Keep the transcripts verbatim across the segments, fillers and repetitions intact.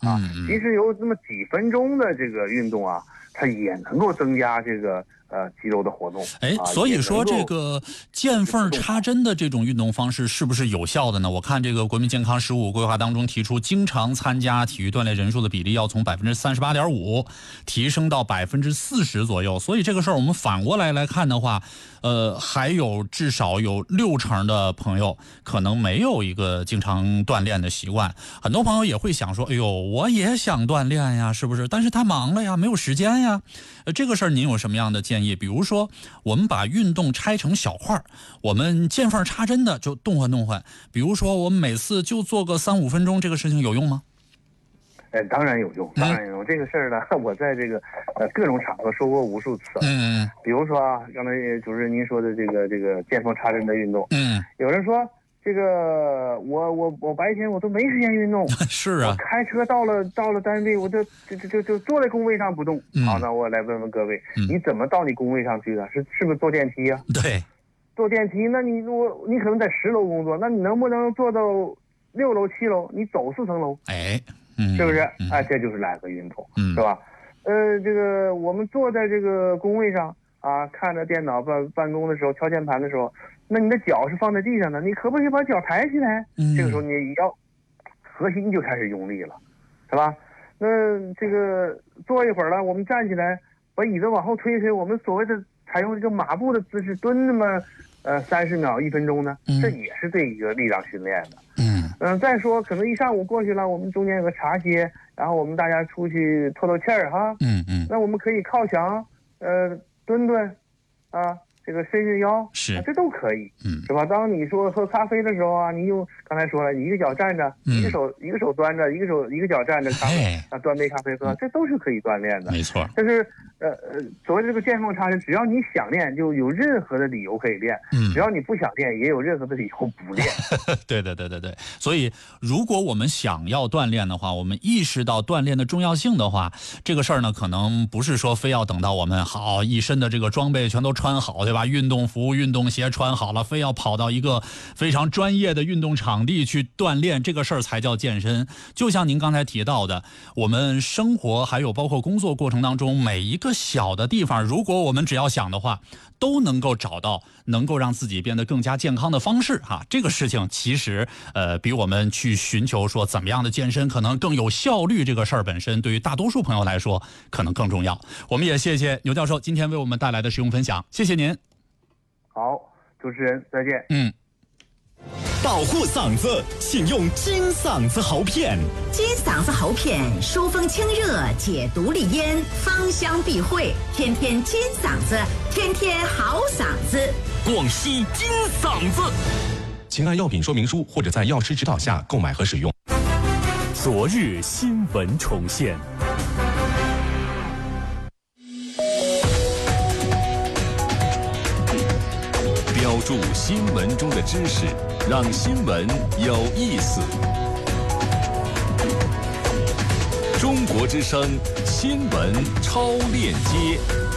啊。其实有这么几分钟的这个运动啊，它也能够增加这个呃肌肉的活动。 哎， 啊、 所以说这个见缝插针的这种运动方式是不是有效的呢？我看这个国民健康十五规划当中提出，经常参加体育锻炼人数的比例要从百分之三十八点五提升到百分之四十左右。所以这个事儿我们反过来来看的话，呃，还有至少有六成的朋友可能没有一个经常锻炼的习惯。很多朋友也会想说，哎呦，我也想锻炼呀，是不是？但是他忙了呀，没有时间呀。呃，这个事儿您有什么样的建议？比如说，我们把运动拆成小块，我们见缝插针的就动换动换。比如说，我们每次就做个三五分钟，这个事情有用吗？ 哎，当然有用，当然有用。嗯、这个事儿呢，我在这个呃各种场合说过无数次了。 嗯， 比如说啊，刚才主持人您说的这个这个见缝插针的运动， 嗯， 有人说这个我我我白天我都没时间运动， 是啊， 我开车到了到了单位，我就就就就就坐在工位上不动。 嗯、 好，那我来问问各位， 嗯、 你怎么到你工位上去的？是是不是坐电梯啊？ 对， 坐电梯，那你我你可能在十楼工作，那你能不能做到六楼七楼？你走四层楼？ 哎。嗯， 是不是？ 嗯、 哎，这就是来个运动， 嗯， 是吧？呃，这个我们坐在这个工位上啊，看着电脑办办公的时候，敲键盘的时候，那你的脚是放在地上的，你可不可以把脚抬起来？ 嗯， 这个时候你要核心就开始用力了，是吧？那这个坐一会儿了，我们站起来，把椅子往后推推，我们所谓的采用这个马步的姿势蹲那么呃三十秒、一分钟呢， 嗯、 这也是对一个力量训练的。 嗯。 嗯，再说可能一上午过去了，我们中间有个茶歇，然后我们大家出去透透气儿哈。 嗯嗯。 那我们可以靠墙，呃，蹲蹲，啊，这个伸伸腰， 是， 啊、这都可以， 嗯， 是吧？当你说喝咖啡的时候啊，你用刚才说了，你一个脚站着， 嗯、 一个手一个手端着，一个手一个脚站着，咖啡啊，端杯咖啡喝，这都是可以锻炼的， 没错。 但是呃呃，所谓这个见缝插针，只要你想练，就有任何的理由可以练； 嗯， 只要你不想练，也有任何的理由不练。 对对对对对。所以，如果我们想要锻炼的话，我们意识到锻炼的重要性的话，这个事儿呢，可能不是说非要等到我们好一身的这个装备全都穿好，对吧？运动服、运动鞋穿好了，非要跑到一个非常专业的运动场地去锻炼，这个事儿才叫健身。就像您刚才提到的，我们生活还有包括工作过程当中每一个小的地方，如果我们只要想的话，都能够找到能够让自己变得更加健康的方式哈。这个事情其实呃比我们去寻求说怎么样的健身可能更有效率，这个事儿本身对于大多数朋友来说可能更重要。我们也谢谢牛教授今天为我们带来的实用分享，谢谢您。 好，主持人再见。 嗯。 保护嗓子，请用金嗓子喉片。 金嗓子喉片疏风清热，解毒利咽，芳香避秽，天天金嗓子，天天好嗓子。 广西金嗓子，请按药品说明书或者在药师指导下购买和使用。 昨日新闻重现。 标注新闻中的知识，让新闻有意思。中国之声新闻超链接，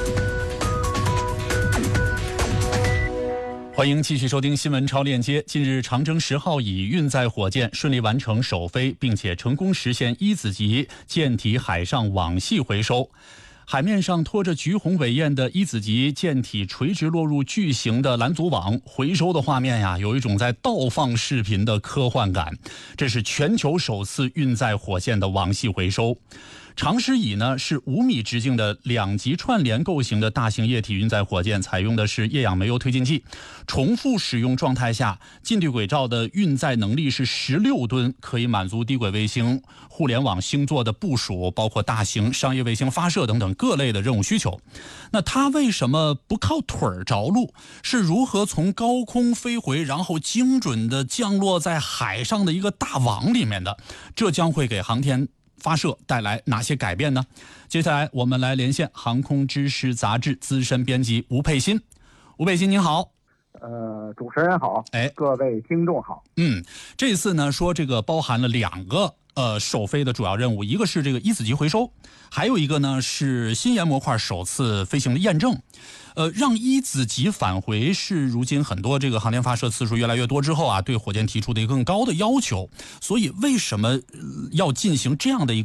欢迎继续收听新闻超链接。近日，长征十号乙运载火箭顺利完成首飞，并且成功实现一子级舰体海上网系回收。海面上拖着橘红尾焰的一子级舰体垂直落入巨型的拦阻网，回收的画面呀，有一种在倒放视频的科幻感。这是全球首次运载火箭的网系回收。长狮乙呢是五米直径的两级串联构型的大型液体运载火箭，采用的是液氧煤油推进剂。重复使用状态下，近地轨道的运载能力是十六吨，可以满足低轨卫星、互联网星座的部署，包括大型商业卫星发射等等各类的任务需求。那它为什么不靠腿儿着陆？是如何从高空飞回，然后精准的降落在海上的一个大网里面的？这将会给航天发射带来哪些改变呢？接下来我们来连线航空知识杂志资深编辑吴佩欣。吴佩欣您好。 呃，主持人好， 哎， 各位听众好。 嗯，这次呢说这个包含了两个呃首飞的主要任务，一个是这个一子级回收，还有一个呢是新研模块首次飞行的验证。呃，让一子级返回是如今很多这个航天发射次数越来越多之后啊，对火箭提出的一个更高的要求。所以为什么要进行这样的一个